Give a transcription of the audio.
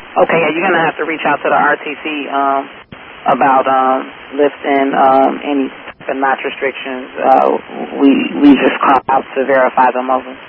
Okay, yeah, you're gonna have to reach out to the RTC about lifting any type of notch restrictions. We just call out to verify them over.